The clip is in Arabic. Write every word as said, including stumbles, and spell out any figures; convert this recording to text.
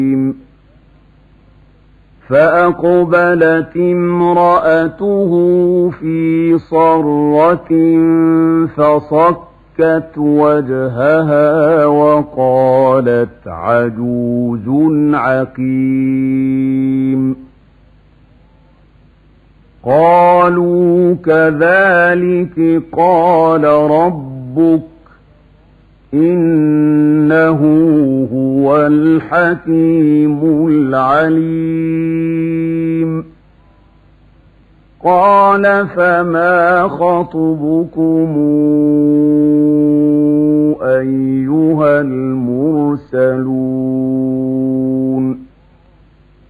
فأقبلت امرأته في صرة فصكت وجهها وقالت عجوز عقيم. قالوا كذلك قال ربك إنه هو الحكيم العليم. قال فما خطبكم أيها المرسلون